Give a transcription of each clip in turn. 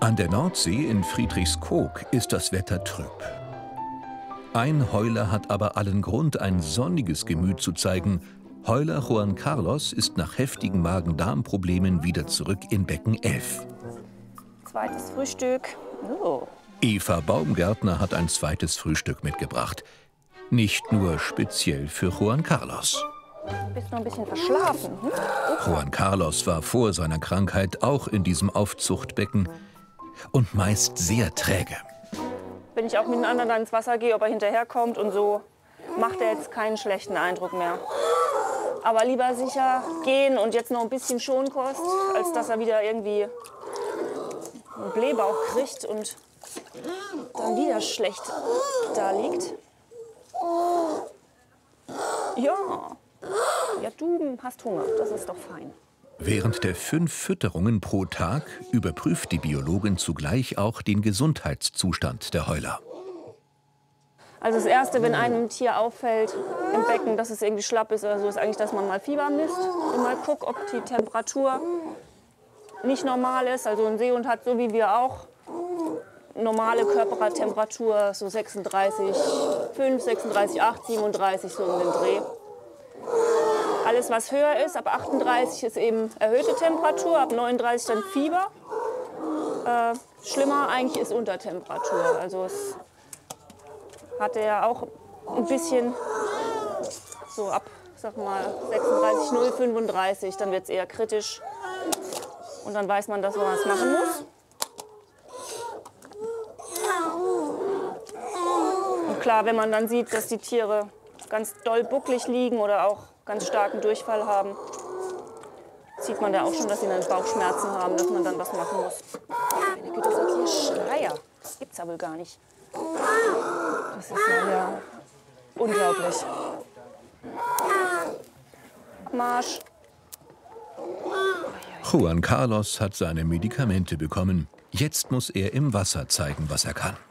An der Nordsee in Friedrichskoog ist das Wetter trüb. Ein Heuler hat aber allen Grund, ein sonniges Gemüt zu zeigen. Heuler Juan Carlos ist nach heftigen Magen-Darm-Problemen wieder zurück in Becken 11. Zweites Frühstück. Oh. Eva Baumgärtner hat ein zweites Frühstück mitgebracht. Nicht nur speziell für Juan Carlos. Du bist noch ein bisschen verschlafen. Hm? Juan Carlos war vor seiner Krankheit auch in diesem Aufzuchtbecken und meist sehr träge. Wenn ich auch mit den anderen dann ins Wasser gehe, ob er hinterherkommt und so, macht er jetzt keinen schlechten Eindruck mehr. Aber lieber sicher gehen und jetzt noch ein bisschen Schonkost, als dass er wieder irgendwie einen Blähbauch kriegt und dann wieder schlecht da liegt. Ja, du hast Hunger, das ist doch fein. Während der 5 Fütterungen pro Tag überprüft die Biologin zugleich auch den Gesundheitszustand der Heuler. Also das Erste, wenn einem Tier auffällt im Becken, dass es irgendwie schlapp ist oder so, ist eigentlich, dass man mal Fieber misst und mal guckt, ob die Temperatur nicht normal ist. Also ein Seehund hat, so wie wir auch, normale Körpertemperatur, so 36,5, 36,8, 37, so um den Dreh. Alles, was höher ist, ab 38 ist eben erhöhte Temperatur, ab 39 dann Fieber. Schlimmer eigentlich ist Untertemperatur. Also es hatte ja auch ein bisschen so ab, sag mal, 36,0, 35, dann wird es eher kritisch. Und dann weiß man, dass man was machen muss. Und klar, wenn man dann sieht, dass die Tiere ganz doll bucklig liegen oder auch ganz starken Durchfall haben, sieht man da auch schon, dass sie dann Bauchschmerzen haben, dass man dann was machen muss. Meine Güte, das sind hier Schreier. Das gibt's ja wohl gar nicht. Das ist ja unglaublich. Marsch. Juan Carlos hat seine Medikamente bekommen. Jetzt muss er im Wasser zeigen, was er kann.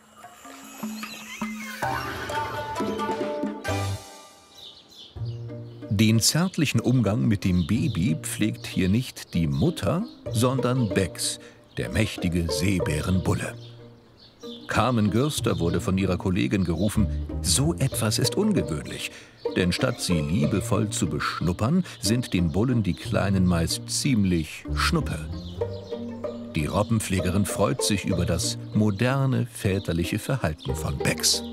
Den zärtlichen Umgang mit dem Baby pflegt hier nicht die Mutter, sondern Bex, der mächtige Seebärenbulle. Carmen Gürster wurde von ihrer Kollegin gerufen. So etwas ist ungewöhnlich, denn statt sie liebevoll zu beschnuppern, sind den Bullen die Kleinen meist ziemlich schnuppe. Die Robbenpflegerin freut sich über das moderne väterliche Verhalten von Bex.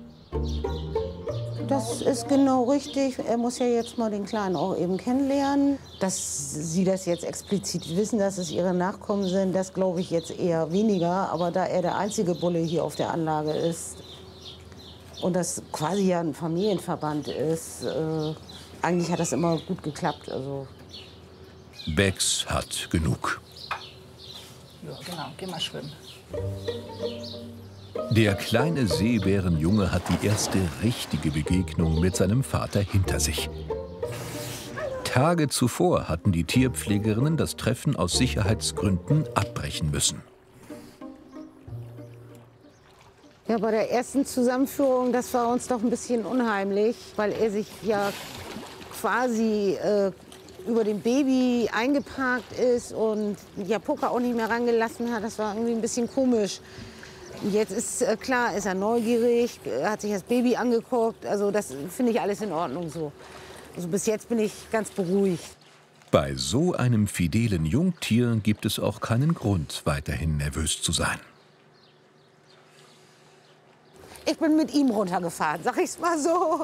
Das ist genau richtig. Er muss ja jetzt mal den Kleinen auch eben kennenlernen. Dass Sie das jetzt explizit wissen, dass es Ihre Nachkommen sind, das glaube ich jetzt eher weniger. Aber da er der einzige Bulle hier auf der Anlage ist und das quasi ja ein Familienverband ist, eigentlich hat das immer gut geklappt. Also. Bex hat genug. Ja, genau. Geh mal schwimmen. Der kleine Seebärenjunge hat die erste richtige Begegnung mit seinem Vater hinter sich. Tage zuvor hatten die Tierpflegerinnen das Treffen aus Sicherheitsgründen abbrechen müssen. Ja, bei der ersten Zusammenführung, das war uns doch ein bisschen unheimlich, weil er sich ja quasi über dem Baby eingeparkt ist und ja Poker auch nicht mehr rangelassen hat. Das war irgendwie ein bisschen komisch. Jetzt ist klar, ist er neugierig, hat sich das Baby angeguckt. Also das finde ich alles in Ordnung so. Also bis jetzt bin ich ganz beruhigt. Bei so einem fidelen Jungtier gibt es auch keinen Grund, weiterhin nervös zu sein. Ich bin mit ihm runtergefahren, sag ich's mal so.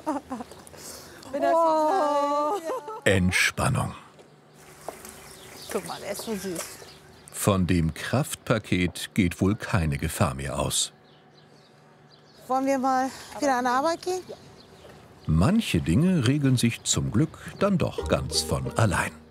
Oh. Entspannung. Guck mal, der ist so süß. Von dem Kraftpaket geht wohl keine Gefahr mehr aus. Wollen wir mal wieder an die Arbeit gehen? Manche Dinge regeln sich zum Glück dann doch ganz von allein.